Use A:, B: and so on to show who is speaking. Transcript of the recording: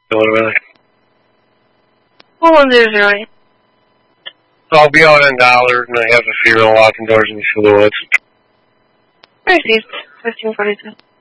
A: 4100.
B: I'll be out in Dollard, and I have a funeral locking doors in the woods.
A: Received. 1542.